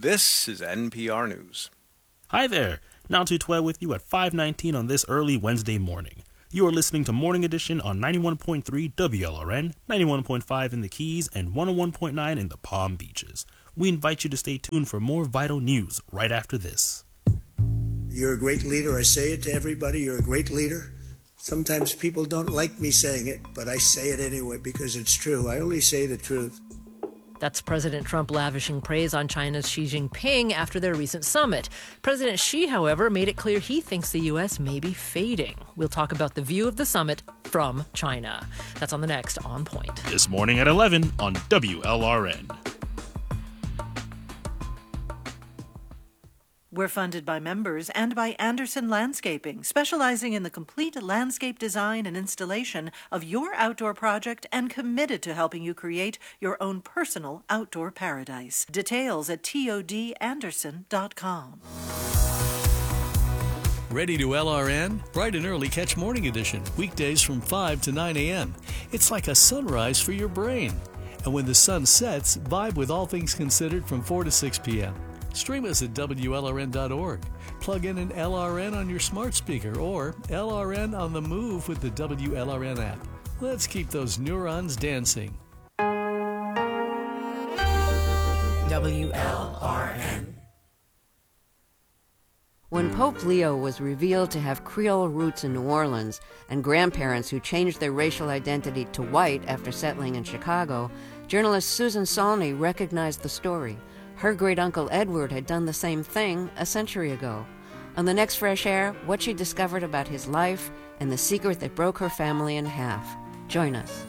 This is NPR News. Hi there, Now to 12 with you at 5:19 on this early Wednesday morning. You are listening to Morning Edition on 91.3 WLRN, 91.5 in the Keys, and 101.9 in the Palm Beaches. We invite you to stay tuned for more vital news right after this. You're a great leader. I say it to everybody. You're a great leader. Sometimes people don't like me saying it, but I say it anyway because it's true. I only say the truth. That's President Trump lavishing praise on China's Xi Jinping after their recent summit. President Xi, however, made it clear he thinks the U.S. may be fading. We'll talk about the view of the summit from China. That's on the next On Point. This morning at 11 on WLRN. We're funded by members and by Anderson Landscaping, specializing in the complete landscape design and installation of your outdoor project and committed to helping you create your own personal outdoor paradise. Details at todanderson.com. Ready to LRN? Bright and early catch Morning Edition, weekdays from 5 to 9 a.m. It's like a sunrise for your brain. And when the sun sets, vibe with All Things Considered from 4 to 6 p.m. Stream us at WLRN.org. Plug in an LRN on your smart speaker or LRN on the move with the WLRN app. Let's keep those neurons dancing. WLRN. When Pope Leo was revealed to have Creole roots in New Orleans and grandparents who changed their racial identity to white after settling in Chicago, journalist Susan Saulney recognized the story. Her great-uncle Edward had done the same thing a century ago. On the next Fresh Air, what she discovered about his life and the secret that broke her family in half. Join us.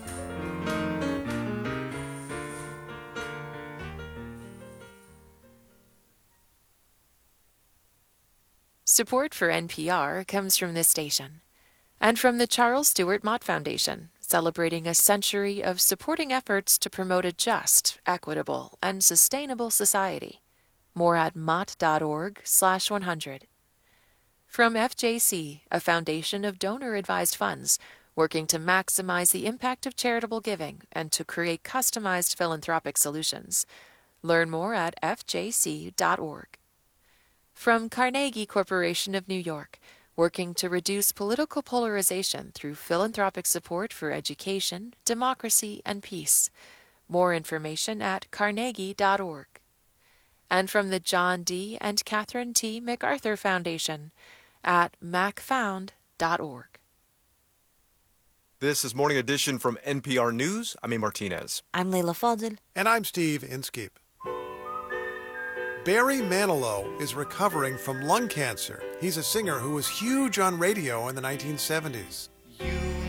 Support for NPR comes from this station and from the Charles Stewart Mott Foundation, celebrating a century of supporting efforts to promote a just, equitable, and sustainable society. More at mott.org/100. From FJC, a foundation of donor-advised funds, working to maximize the impact of charitable giving and to create customized philanthropic solutions. Learn more at fjc.org. From Carnegie Corporation of New York, working to reduce political polarization through philanthropic support for education, democracy, and peace. More information at carnegie.org. And from the John D. and Catherine T. MacArthur Foundation at macfound.org. This is Morning Edition from NPR News. I'm A. Martinez. I'm Leila Fadel. And I'm Steve Inskeep. Barry Manilow is recovering from lung cancer. He's a singer who was huge on radio in the 1970s.